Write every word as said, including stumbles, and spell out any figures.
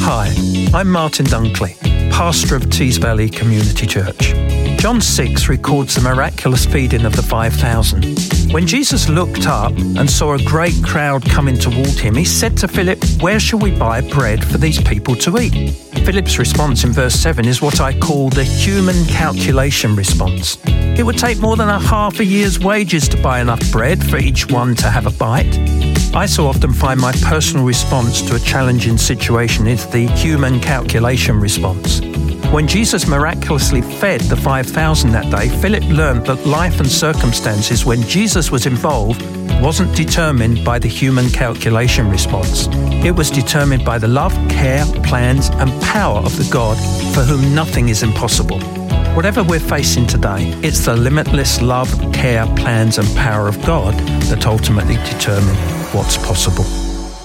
Hi, I'm Martin Dunkley, pastor of Tees Valley Community Church. John six records the miraculous feeding of the five thousand. When Jesus looked up and saw a great crowd coming toward him, he said to Philip, "Where shall we buy bread for these people to eat?" Philip's response in verse seven is what I call the human calculation response. It would take more than a half a year's wages to buy enough bread for each one to have a bite. I so often find my personal response to a challenging situation is the human calculation response. When Jesus miraculously fed the five thousand that day, Philip learned that life and circumstances when Jesus was involved wasn't determined by the human calculation response. It was determined by the love, care, plans and power of the God for whom nothing is impossible. Whatever we're facing today, it's the limitless love, care, plans and power of God that ultimately determine what's possible.